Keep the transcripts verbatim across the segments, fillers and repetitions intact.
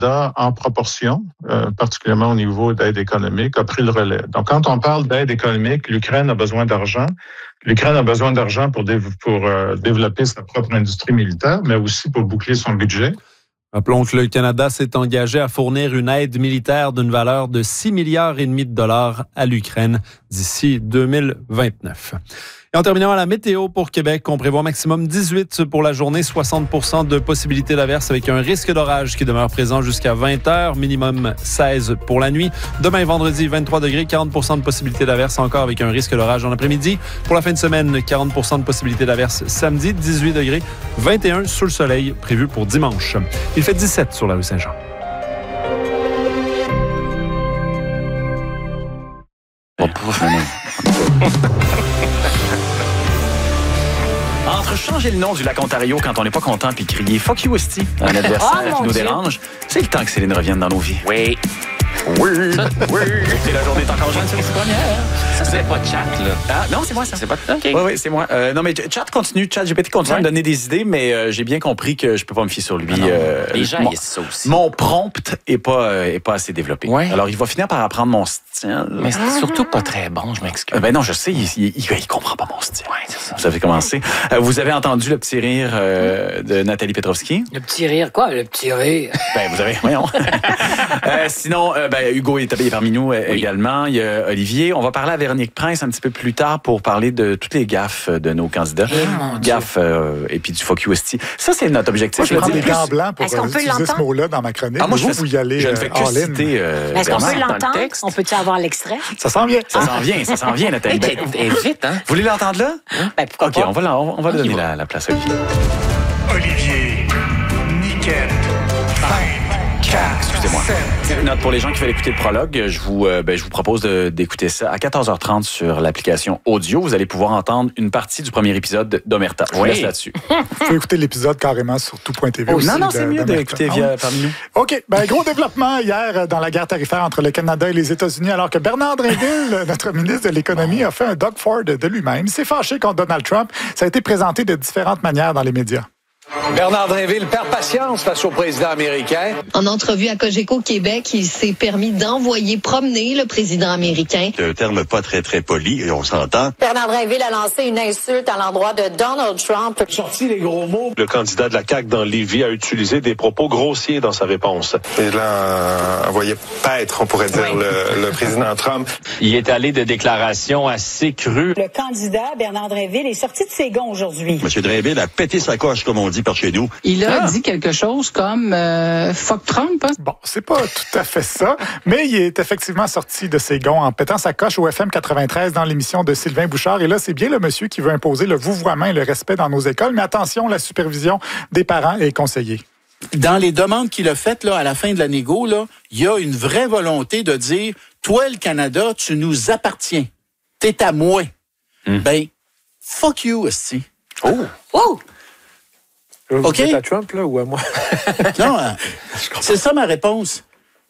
en proportion, euh, particulièrement au niveau d'aide économique, a pris le relais. Donc, quand on parle d'aide économique, l'Ukraine a besoin d'argent. L'Ukraine a besoin d'argent pour, dév- pour euh, développer sa propre industrie militaire, mais aussi pour boucler son budget. Rappelons que le Canada s'est engagé à fournir une aide militaire d'une valeur de six milliards et demi de dollars à l'Ukraine d'ici deux mille vingt-neuf. Et en terminant à la météo pour Québec, on prévoit maximum dix-huit pour la journée, soixante pour cent de possibilité d'averse avec un risque d'orage qui demeure présent jusqu'à vingt heures, minimum seize pour la nuit. Demain, vendredi, vingt-trois degrés, quarante pour cent de possibilité d'averse encore avec un risque d'orage en après-midi. Pour la fin de semaine, quarante pour cent de possibilité d'averse samedi, dix-huit degrés, vingt et un sous le soleil prévu pour dimanche. Il fait dix-sept sur la rue Saint-Jean. Entre changer le nom du lac Ontario quand on n'est pas content puis crier « Fuck you, esti » à un adversaire Oh, qui nous Dieu. dérange, c'est le temps que Céline revienne dans nos vies. Oui. Oui, oui. Et la journée est encore jeune, c'est la première. Ça, c'est pas chat, là. Ah, non, c'est moi, ça. C'est pas... OK. Oui, oui, c'est moi. Euh, non, mais Chat continue, Chat G P T continue Ouais. à me donner des idées, mais euh, j'ai bien compris que je peux pas me fier sur lui. Non, Euh, les gens mon, haïssent ça aussi. mon prompt est pas, euh, est pas assez développé. Ouais. Alors, il va finir par apprendre mon style. Mais c'est surtout pas très bon, je m'excuse. Euh, ben non, je sais, il, il, il, il comprend pas mon style. Ouais, c'est ça. Vous avez commencé. Euh, vous avez entendu le petit rire euh, de Nathalie Petrovski? Le petit rire, quoi? Le petit rire. Ben, vous avez, voyons. euh, sinon, euh, ben, Hugo est est parmi nous euh, Oui. également. Il y a Olivier. On va parler à Véronique Prince un petit peu plus tard pour parler de toutes les gaffes de nos candidats. Eh, mon Dieu. Gaffes euh, et puis du fuck you esti. Ça, c'est notre objectif. Moi, je le prends dire des plus. gants blancs pour Est-ce qu'on euh, peut utiliser ce l'entendre? mot-là dans ma chronique. Ah, moi, je, vous, fais, vous y allez je ne euh, fais que all in. citer. Euh, Est-ce qu'on Bernard. peut dans le l'entendre? texte. On peut-tu avoir l'extrait? Ça sent bien. Ça s'en vient, ça s'en vient, Nathalie. Hey, Ben, t'es- t'es vite, hein? vous voulez l'entendre là? Ben, pourquoi OK, pas? on va, la- on va On y donner va. la, la place à Olivier. Olivier, Niquette, Femme, quatre, Excusez-moi. sept. Petite note pour les gens qui veulent écouter le prologue, je vous, euh, ben, je vous propose de- d'écouter ça à quatorze heures trente sur l'application audio. Vous allez pouvoir entendre une partie du premier épisode d'Omerta. Je vous Oui. laisse là-dessus. Vous pouvez écouter l'épisode carrément sur tout point T V aussi. non, non, de- c'est mieux d'Omerta. d'écouter Ah via ouais? parmi nous. OK. Ben, gros développement hier euh, dans la guerre tarifaire entre le Canada et les États-Unis, alors que Bernard Drinville, notre ministre de l'Économie, a fait un Doug Ford de lui-même. Il s'est fâché contre Donald Trump. Ça a été présenté de différentes manières dans les médias. Bernard Drinville perd patience face au président américain. En entrevue à Cogeco Québec, il s'est permis d'envoyer promener le président américain. C'est un terme pas très, très poli, et on s'entend. Bernard Drinville a lancé une insulte à l'endroit de Donald Trump. Sorti les gros mots. Le candidat de la C A Q dans Lévis a utilisé des propos grossiers dans sa réponse. Il a envoyé paître, on pourrait dire, le, le président Trump. Il est allé de déclarations assez crues. Le candidat Bernard Drinville est sorti de ses gonds aujourd'hui. M. Drinville a pété sa coche, comme on dit par chez nous. Il a dit quelque chose comme euh, fuck Trump. Hein? Bon, c'est pas tout à fait ça, mais il est effectivement sorti de ses gonds en pétant sa coche au F M quatre-vingt-treize dans l'émission de Sylvain Bouchard. Et là, c'est bien le monsieur qui veut imposer le vouvoiement et le respect dans nos écoles, mais attention, la supervision des parents est conseillée. Dans les demandes qu'il a faites là, à la fin de la négo, là, il y a une vraie volonté de dire « Toi, le Canada, tu nous appartiens. T'es à moi. Mm. Ben, fuck you, esti. Oh! Oh! Vous OK. êtes à Trump, là, ou à moi? Non, euh, c'est ça ma réponse.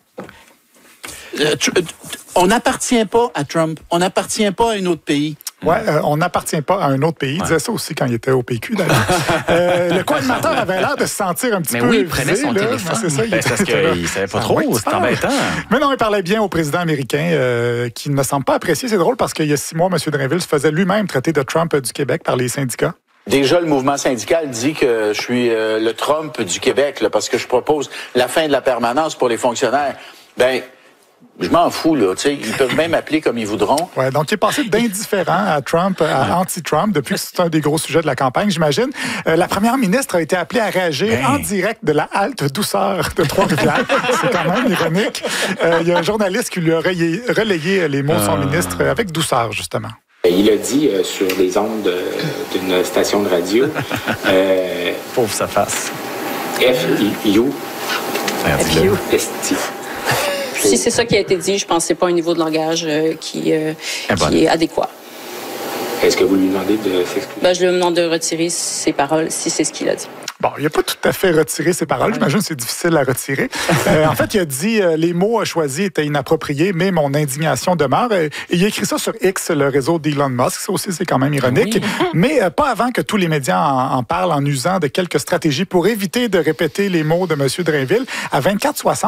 Euh, tu- euh, on n'appartient pas à Trump. On n'appartient pas à un autre pays. Ouais, euh, on n'appartient pas à un autre pays. Il disait ça aussi quand il était au P Q, d'ailleurs. euh, le co-animateur avait l'air de se sentir un petit Mais peu oui, il visé, prenait son là. téléphone. C'est ça, il Ben, était- c'est parce qu'il savait pas Ça trop, va être c'est fort. embêtant. Mais non, il parlait bien au président américain euh, qui ne semble pas apprécier. C'est drôle parce qu'il y a six mois, M. Drinville se faisait lui-même traiter de Trump du Québec par les syndicats. Déjà, le mouvement syndical dit que je suis euh, le Trump du Québec là, parce que je propose la fin de la permanence pour les fonctionnaires. Ben, je m'en fous, là. Tu sais, ils peuvent même appeler comme ils voudront. Ouais, donc il est passé d'indifférent à Trump, à anti-Trump, depuis que c'est un des gros sujets de la campagne, j'imagine. Euh, la première ministre a été appelée à réagir Ben. en direct de la halte douceur de Trois-Rivières. C'est quand même ironique. Euh, Il y a un journaliste qui lui a relayé, relayé les mots de son ministre euh, avec douceur, justement. Il a dit euh, sur les ondes euh, d'une station de radio, euh, Pauvre sa face. F-I-U, Dis-le. esti. Si c'est ça qui a été dit, je pense que c'est pas un niveau de langage euh, qui, euh, Eh ben. qui est adéquat. Est-ce que vous lui demandez de s'excuser? Ben, je lui demande de retirer ses paroles si c'est ce qu'il a dit. Bon, il n'a pas tout à fait retiré ses paroles. J'imagine que c'est difficile à retirer. Euh, en fait, il a dit euh, les mots choisis étaient inappropriés, mais mon indignation demeure. Et il a écrit ça sur X, le réseau d'Elon Musk. Ça aussi, c'est quand même ironique. Oui. Mais euh, pas avant que tous les médias en, en parlent en usant de quelques stratégies pour éviter de répéter les mots de M. Drinville. À vingt-quatre soixante,